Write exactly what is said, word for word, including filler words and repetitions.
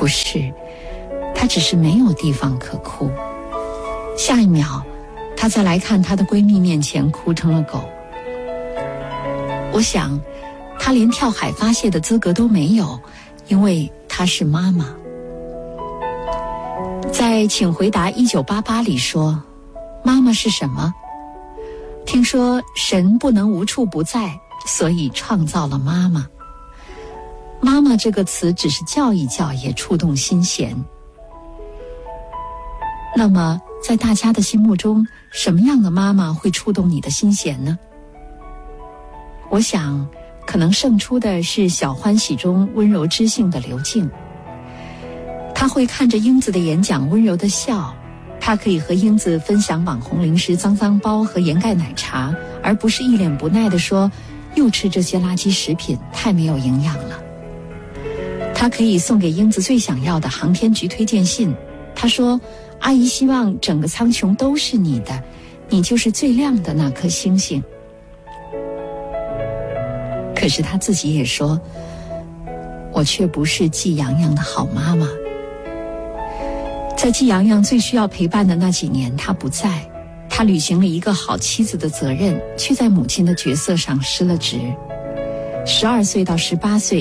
不是，她只是没有地方可哭。下一秒，她再来看她的闺蜜面前哭成了狗。我想，她连跳海发泄的资格都没有，因为她是妈妈。在《请回答一九八八》里说，妈妈是什么？听说神不能无处不在，所以创造了妈妈。妈妈这个词只是叫一叫也触动心弦。那么在大家的心目中，什么样的妈妈会触动你的心弦呢？我想可能胜出的是小欢喜中温柔知性的刘静。她会看着英子的演讲温柔地笑，她可以和英子分享网红零食脏脏包和盐盖奶茶，而不是一脸不耐地说又吃这些垃圾食品，太没有营养了。她可以送给英子最想要的航天局推荐信，她说，阿姨希望整个苍穹都是你的，你就是最亮的那颗星星。可是她自己也说，我却不是季阳阳的好妈妈。在季阳阳最需要陪伴的那几年，她不在，她履行了一个好妻子的责任，却在母亲的角色上失了职。十二岁到十八岁，